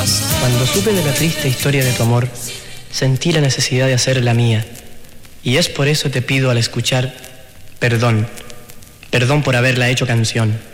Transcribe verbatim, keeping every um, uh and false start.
Cuando supe de la triste historia de tu amor, sentí la necesidad de hacer la mía. Y es por eso te pido al escuchar, perdón, perdón por haberla hecho canción.